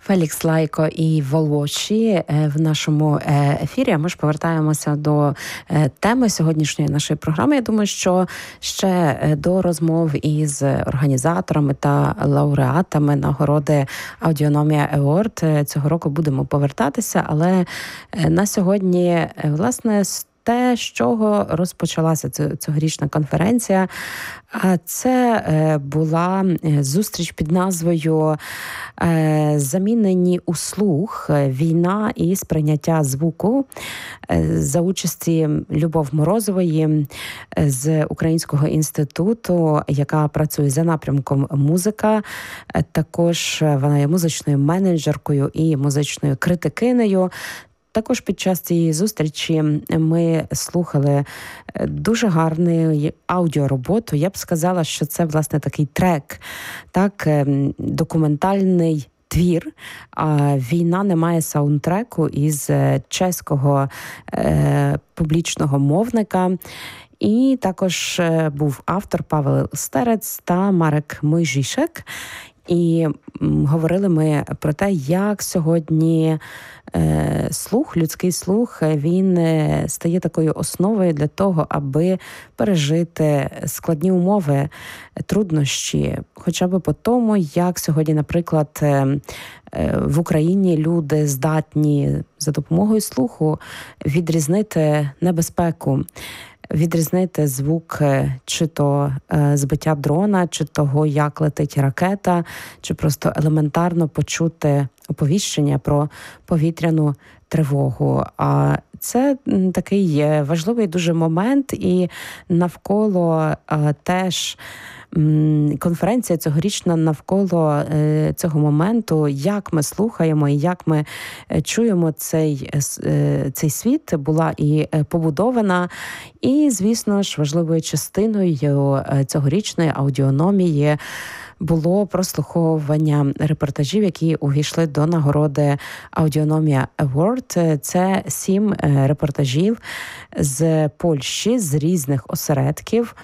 Фелікс Лайко і Волоші в нашому ефірі. Ми ж повертаємося до теми сьогоднішньої нашої програми. Я думаю, що ще до розмов із організаторами та лауреатами нагороди Аудіономія Award цього року будемо повертатися. Але на сьогодні, власне, те, з чого розпочалася цьогорічна конференція, це була зустріч під назвою «Замінені у слух. Війна і сприйняття звуку» за участі Любов Морозової з Українського інституту, яка працює за напрямком музика. Також вона є музичною менеджеркою і музичною критикинею. Також під час цієї зустрічі ми слухали дуже гарну аудіороботу. Я б сказала, що це, власне, такий трек, так, документальний твір. «Війна не має саундтреку» із чеського публічного мовника. І також був автор Павел Стерец та Марек Мойжішек. І говорили ми про те, як сьогодні слух, людський слух, він стає такою основою для того, аби пережити складні умови, труднощі, хоча б по тому, як сьогодні, наприклад, в Україні люди здатні за допомогою слуху відрізнити небезпеку, відрізнити звук чи то збиття дрона, чи того, як летить ракета, чи просто елементарно почути оповіщення про повітряну тривогу. А це такий важливий дуже момент, і навколо теж конференція цьогорічна навколо цього моменту, як ми слухаємо і як ми чуємо цей світ, була і побудована. І, звісно ж, важливою частиною цьогорічної аудіономії було прослуховування репортажів, які увійшли до нагороди Аудіономія Award. Це 7 репортажів з Польщі, з різних осередків,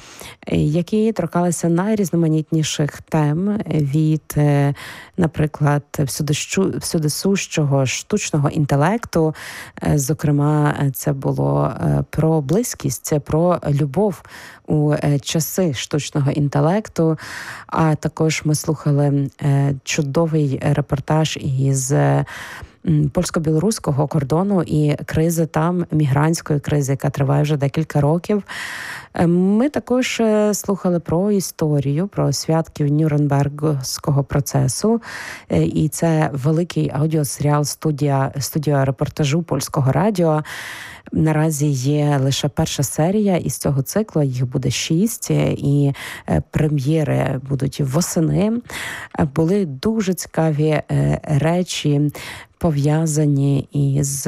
які найрізноманітніших тем від, наприклад, всюдисущого штучного інтелекту. Зокрема, це було про близькість, про любов у часи штучного інтелекту. А також ми слухали чудовий репортаж із польсько-білоруського кордону і кризи там, мігрантської кризи, яка триває вже декілька років. Ми також слухали про історію, про свідків Нюрнбергського процесу. І це великий аудіосеріал студія репортажу Польського радіо. Наразі є лише перша серія із цього циклу, їх буде 6, і прем'єри будуть восени. Були дуже цікаві речі, пов'язані із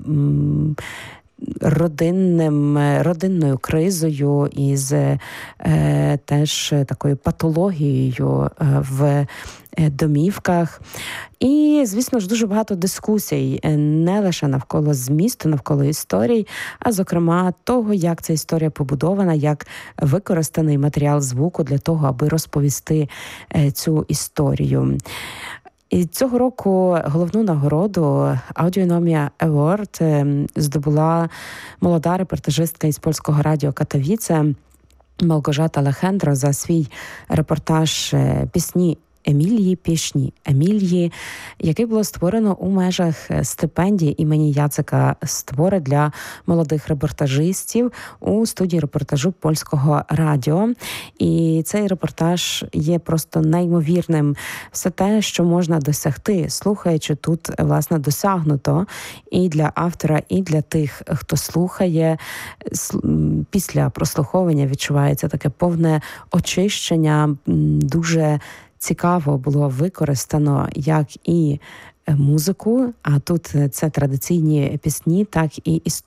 родинною кризою, із теж такою патологією в домівках. І, звісно ж, дуже багато дискусій, не лише навколо змісту, навколо історій, а, зокрема, того, як ця історія побудована, як використаний матеріал звуку для того, аби розповісти цю історію. І цього року головну нагороду Аудіономія Award здобула молода репортажистка із Польського радіо Катовіце Малгожата Лехендро за свій репортаж пісні Емілії, який було створено у межах стипендії імені Яцека Створи для молодих репортажистів у студії репортажу Польського радіо. І цей репортаж є просто неймовірним. Все те, що можна досягти, слухаючи, тут, власне, досягнуто і для автора, і для тих, хто слухає. Після прослуховування відчувається таке повне очищення, дуже цікаво було використано як і музику, а тут це традиційні пісні, так і